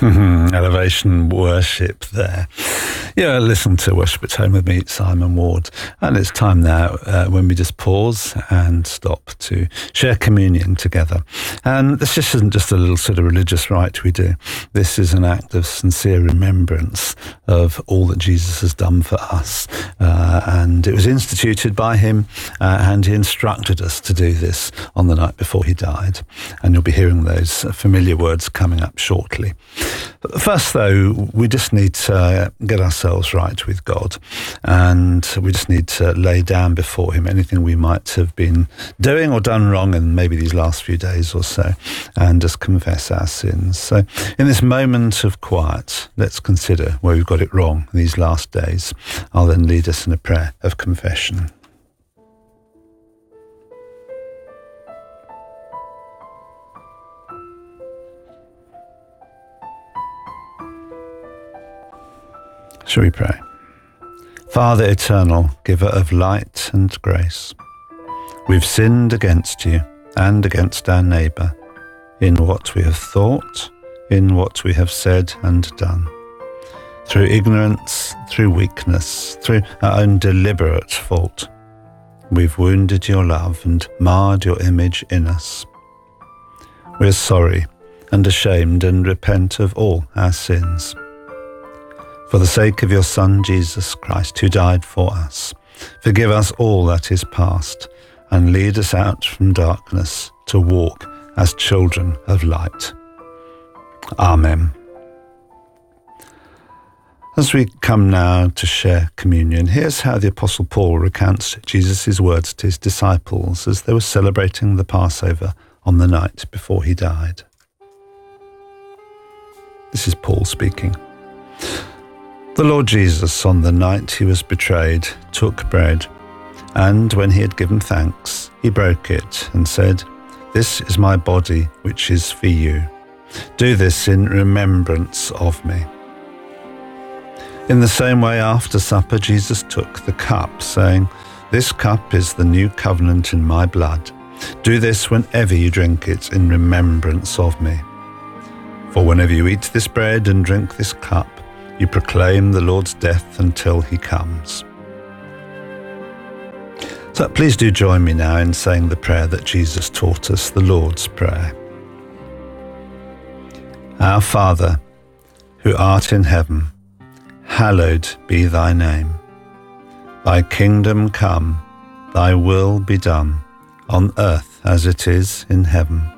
Elevation worship there. Yeah, listen to Worship at Home with me, Simon Ward. And it's time now when we just pause and stop to share communion together. And this just isn't just a little sort of religious rite we do. This is an act of sincere remembrance of all that Jesus has done for us. And it was instituted by him, and he instructed us to do this on the night before he died. And you'll be hearing those familiar words coming up shortly. First, though, we just need to get ourselves right with God, and we just need to lay down before him anything we might have been doing or done wrong in maybe these last few days or so, and just confess our sins. So in this moment of quiet, let's consider where we've got it wrong these last days. I'll then lead us in a prayer of confession. Shall we pray? Father eternal, giver of light and grace, we've sinned against you and against our neighbour in what we have thought, in what we have said and done, through ignorance, through weakness, through our own deliberate fault. We've wounded your love and marred your image in us. We're sorry and ashamed and repent of all our sins. For the sake of your Son, Jesus Christ, who died for us, forgive us all that is past, and lead us out from darkness to walk as children of light. Amen. As we come now to share communion, here's how the Apostle Paul recounts Jesus' words to his disciples as they were celebrating the Passover on the night before he died. This is Paul speaking. The Lord Jesus, on the night he was betrayed, took bread, and when he had given thanks, he broke it and said, "This is my body, which is for you. Do this in remembrance of me." In the same way, after supper, Jesus took the cup, saying, "This cup is the new covenant in my blood. Do this whenever you drink it in remembrance of me. For whenever you eat this bread and drink this cup, you proclaim the Lord's death until he comes." So please do join me now in saying the prayer that Jesus taught us, the Lord's Prayer. Our Father, who art in heaven, hallowed be thy name. Thy kingdom come, thy will be done, on earth as it is in heaven.